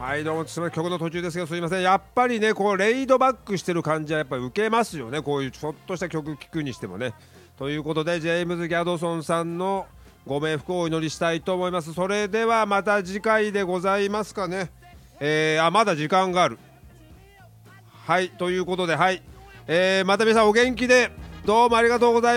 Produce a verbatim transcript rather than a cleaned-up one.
はいどうもすみません、曲の途中ですけどすいません。やっぱりねこうレイドバックしてる感じはやっぱり受けますよね、こういうちょっとした曲聴くにしてもね。ということでジェームズ・ギャドソンさんのご冥福をお祈りしたいと思います。それではまた次回でございますかね。えー、あまだ時間がある。はいということではい、えー、また皆さんお元気でどうもありがとうございました。